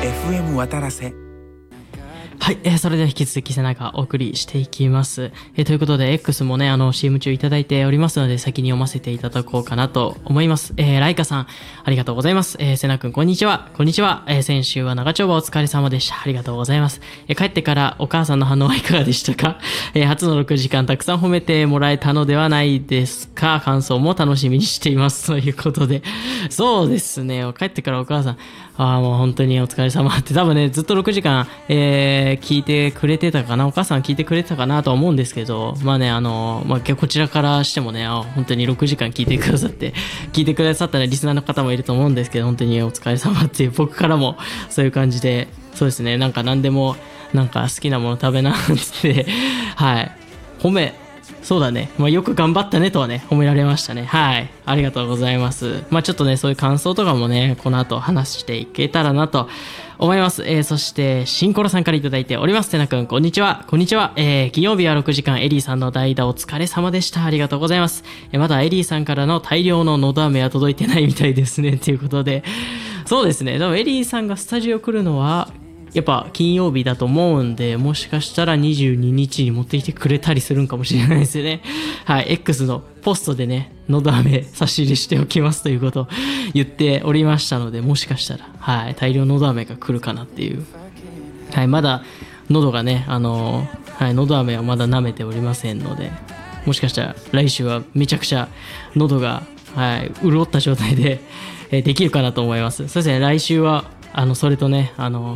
FM 渡良瀬。 はい、それでは引き続き背中お送りしていきます。ということで X もねCM 中いただいておりますので先に読ませていただこうかなと思います。ライカさんありがとうございます。セナ君こんにちは。こんにちは。先週は長丁場お疲れ様でした。ありがとうございます。帰ってからお母さんの反応はいかがでしたか？初の6時間たくさん褒めてもらえたのではないですか？感想も楽しみにしていますということで、そうですね、帰ってからお母さんもう本当にお疲れ様って多分ねずっと6時間、聞いてくれてたかな、お母さん聞いてくれてたかなとは思うんですけど、まあねこちらからしてもね本当に6時間聞いてくださったリスナーの方もいると思うんですけど、本当にお疲れ様っていう僕からもそういう感じで、そうですね、なんか何でもなんか好きなもの食べなってはいそうだね、よく頑張ったねとはね褒められましたね。はい、ありがとうございます。ちょっとねそういう感想とかもねこの後話していけたらなと思います。そしてシンコロさんからいただいております。てなくんこんにちは。こんにちは。金曜日は6時間エリーさんの代打お疲れ様でした。ありがとうございます。まだエリーさんからの大量ののど飴は届いてないみたいですねということで、そうですね、でもエリーさんがスタジオ来るのはやっぱ金曜日だと思うんで、もしかしたら22日に持ってきてくれたりするんかもしれないですよね。はい、X のポストでねのど飴差し入れしておきますということを言っておりましたので、もしかしたらはい大量のど飴が来るかなっていう。はい、まだ喉がねのど飴はまだ舐めておりませんので、もしかしたら来週はめちゃくちゃ喉が潤った状態でできるかなと思います。そうですね、来週はそれとね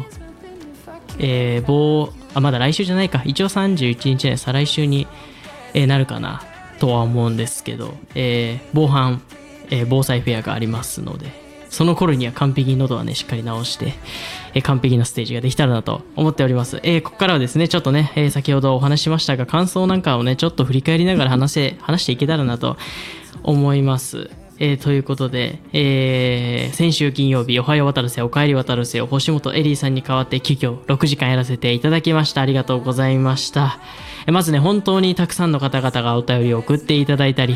まだ来週じゃないか、一応31日ね再来週に、なるかなとは思うんですけど、防災フェアがありますので、その頃には完璧に喉はねしっかり治して、完璧なステージができたらなと思っております。ここからはですねちょっとね、先ほどお話ししましたが感想なんかをねちょっと振り返りながら話していけたらなと思います。ということで、先週金曜日おはよう渡るせおかえり渡るせを星本エリーさんに代わって急遽6時間やらせていただきました。ありがとうございました。まずね本当にたくさんの方々がお便りを送っていただいたり